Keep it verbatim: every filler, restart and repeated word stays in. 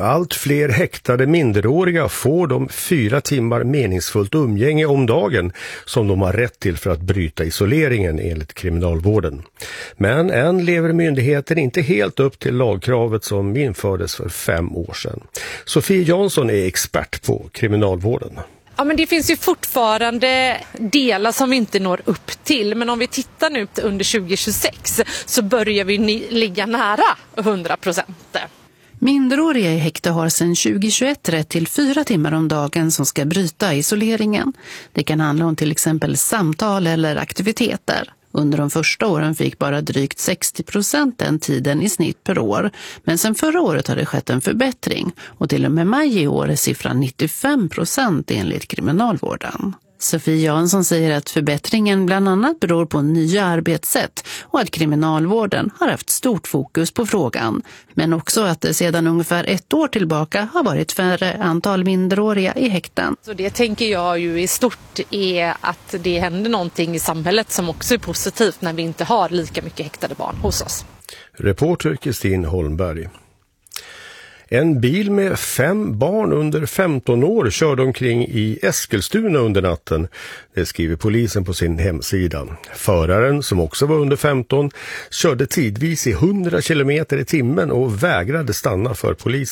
Allt fler häktade minderåriga får de fyra timmar meningsfullt umgänge om dagen som de har rätt till för att bryta isoleringen enligt kriminalvården. Men än lever myndigheten inte helt upp till lagkravet som infördes för fem år sedan. Sofie Jansson är expert på kriminalvården. Ja, men det finns ju fortfarande delar som vi inte når upp till. Men om vi tittar nu under tjugo tjugosex så börjar vi ni- ligga nära hundra procent. Minderåriga i häkte har sedan tjugo tjugoett rätt till fyra timmar om dagen som ska bryta isoleringen. Det kan handla om till exempel samtal eller aktiviteter. Under de första åren fick bara drygt sextio procent den tiden i snitt per år. Men sen förra året har det skett en förbättring och till och med maj i år är siffran nittiofem procent enligt kriminalvården. Sofie Jansson säger att förbättringen bland annat beror på nya arbetssätt och att kriminalvården har haft stort fokus på frågan. Men också att det sedan ungefär ett år tillbaka har varit färre antal minderåriga i häkten. Så det tänker jag ju i stort är att det händer någonting i samhället som också är positivt när vi inte har lika mycket häktade barn hos oss. Reporter Kristin Holmberg. En bil med fem barn under femton år körde omkring i Eskilstuna under natten. Det skriver polisen på sin hemsida. Föraren, som också var under femton, körde tidvis i hundra kilometer i timmen och vägrade stanna för polisen.